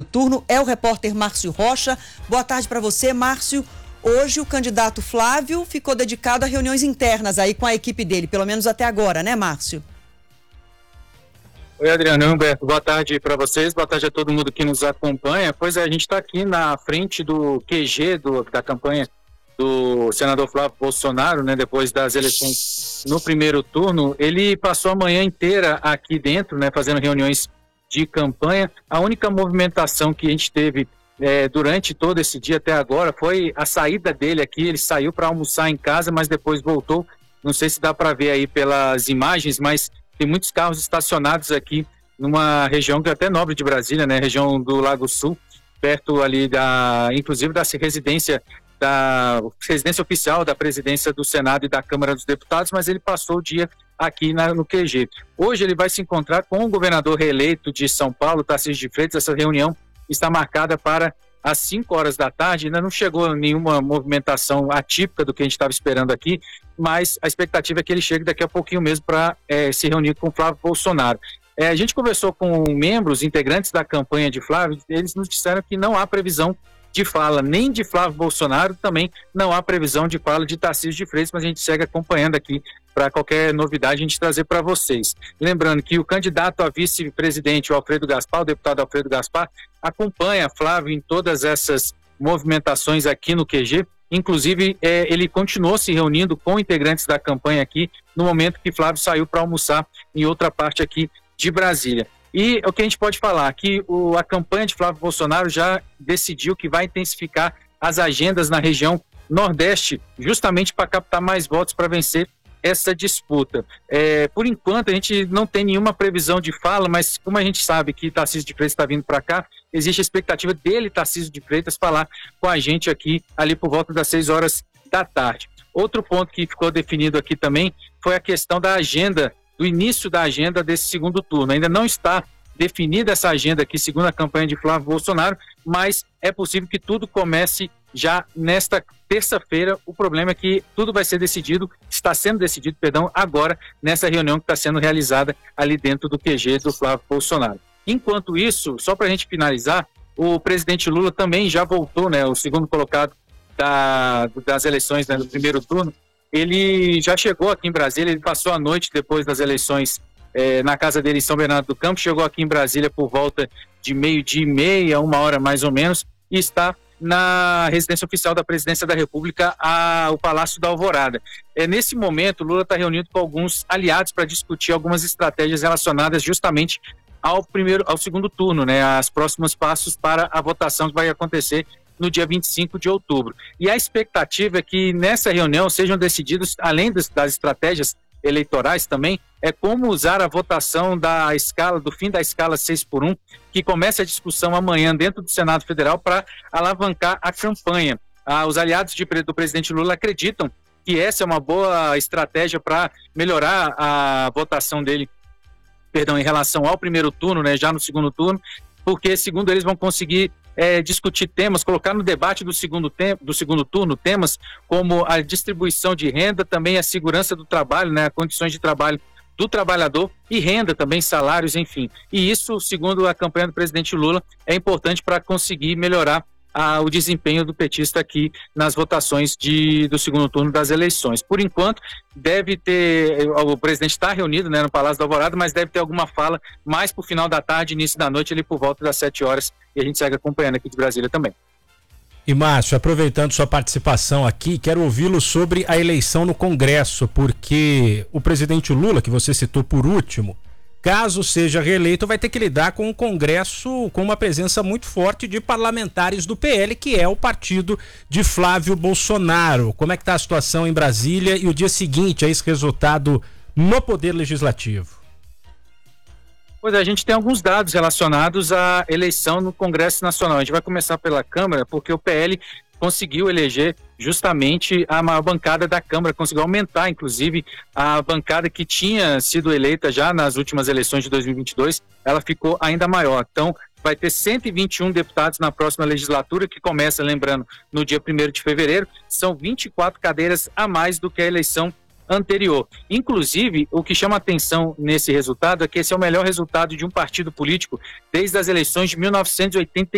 turno é o repórter Márcio Rocha. Boa tarde para você, Márcio. Hoje o candidato Flávio ficou dedicado a reuniões internas aí com a equipe dele, pelo menos até agora, né, Márcio? Oi, Adriano e Humberto, boa tarde para vocês, boa tarde a todo mundo que nos acompanha. Pois é, a gente está aqui na frente do QG da campanha do senador Flávio Bolsonaro, né, depois das eleições no primeiro turno. Ele passou a manhã inteira aqui dentro, né, fazendo reuniões de campanha. A única movimentação que a gente teve durante todo esse dia até agora foi a saída dele aqui. Ele saiu para almoçar em casa, mas depois voltou. Não sei se dá para ver aí pelas imagens, mas tem muitos carros estacionados aqui numa região que é até nobre de Brasília, né? Região do Lago Sul, perto ali inclusive da residência oficial da presidência do Senado e da Câmara dos Deputados, mas ele passou o dia aqui no QG. Hoje ele vai se encontrar com o governador reeleito de São Paulo, Tarcísio de Freitas. Essa reunião está marcada para às 5 horas da tarde. Ainda não chegou nenhuma movimentação atípica do que a gente estava esperando aqui, mas a expectativa é que ele chegue daqui a pouquinho mesmo para se reunir com o Flávio Bolsonaro. A gente conversou com membros, integrantes da campanha de Flávio. Eles nos disseram que não há previsão de fala nem de Flávio Bolsonaro, também não há previsão de fala de Tarcísio de Freitas, mas a gente segue acompanhando aqui para qualquer novidade a gente trazer para vocês. Lembrando que o candidato a vice-presidente, o Alfredo Gaspar, o deputado Alfredo Gaspar, acompanha Flávio em todas essas movimentações aqui no QG. Inclusive, ele continuou se reunindo com integrantes da campanha aqui no momento que Flávio saiu para almoçar em outra parte aqui de Brasília. E o que a gente pode falar, que a campanha de Flávio Bolsonaro já decidiu que vai intensificar as agendas na região Nordeste, justamente para captar mais votos para vencer essa disputa. Por enquanto, a gente não tem nenhuma previsão de fala, mas como a gente sabe que Tarcísio de Freitas está vindo para cá, existe a expectativa dele, Tarcísio de Freitas, falar com a gente aqui, ali por volta das 6 horas da tarde. Outro ponto que ficou definido aqui também foi a questão da agenda, do início da agenda desse segundo turno. Ainda não está definida essa agenda aqui, segundo a campanha de Flávio Bolsonaro, mas é possível que tudo comece já nesta terça-feira. O problema é que tudo vai ser decidido, está sendo decidido, agora, nessa reunião que está sendo realizada ali dentro do QG do Flávio Bolsonaro. Enquanto isso, só para a gente finalizar, o presidente Lula também já voltou, né, o segundo colocado das eleições, né, do primeiro turno. Ele já chegou aqui em Brasília, ele passou a noite depois das eleições na casa dele em São Bernardo do Campo, chegou aqui em Brasília por volta de 12h30, 1h mais ou menos, e está na residência oficial da Presidência da República, o Palácio da Alvorada. Nesse momento, Lula está reunido com alguns aliados para discutir algumas estratégias relacionadas justamente ao segundo turno, né, aos próximos passos para a votação que vai acontecer no dia 25 de outubro. E a expectativa é que nessa reunião sejam decididos, além das estratégias eleitorais também, como usar a votação do fim da escala 6x1, que começa a discussão amanhã dentro do Senado Federal para alavancar a campanha. Os aliados do presidente Lula acreditam que essa é uma boa estratégia para melhorar a votação dele, em relação ao primeiro turno, né, já no segundo turno, porque, segundo eles, vão conseguir discutir temas, colocar no debate do segundo turno temas como a distribuição de renda, também a segurança do trabalho, né, condições de trabalho do trabalhador e renda também, salários, enfim. E isso, segundo a campanha do presidente Lula, é importante para conseguir melhorar o desempenho do petista aqui nas votações do segundo turno das eleições. Por enquanto, o presidente está reunido, né, no Palácio da Alvorada, mas deve ter alguma fala mais para o final da tarde, início da noite, ali por volta das 7 horas, e a gente segue acompanhando aqui de Brasília também. E Márcio, aproveitando sua participação aqui, quero ouvi-lo sobre a eleição no Congresso, porque o presidente Lula, que você citou por último, caso seja reeleito, vai ter que lidar com um Congresso com uma presença muito forte de parlamentares do PL, que é o partido de Flávio Bolsonaro. Como é que está a situação em Brasília e o dia seguinte a esse resultado no Poder Legislativo? Pois é, a gente tem alguns dados relacionados à eleição no Congresso Nacional. A gente vai começar pela Câmara, porque o PL conseguiu eleger justamente a maior bancada da Câmara, conseguiu aumentar, inclusive, a bancada que tinha sido eleita já nas últimas eleições de 2022, ela ficou ainda maior. Então, vai ter 121 deputados na próxima legislatura, que começa, lembrando, no dia 1º de fevereiro, são 24 cadeiras a mais do que a eleição anterior. Inclusive, o que chama atenção nesse resultado é que esse é o melhor resultado de um partido político desde as eleições de 1980.